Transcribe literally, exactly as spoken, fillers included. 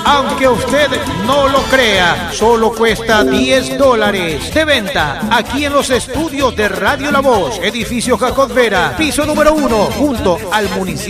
Aunque usted no lo crea, solo cuesta diez dólares. De venta aquí en los estudios de Radio La Voz, edificio Jacob Vera, piso número uno, junto al municipio.